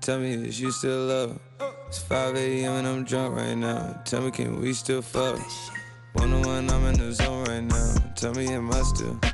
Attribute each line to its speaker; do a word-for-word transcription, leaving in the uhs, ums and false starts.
Speaker 1: Tell me, is you still love? It's five A M and I'm drunk right now. Tell me, can we still fuck? One on one, I'm in the zone right now. Tell me, am I still?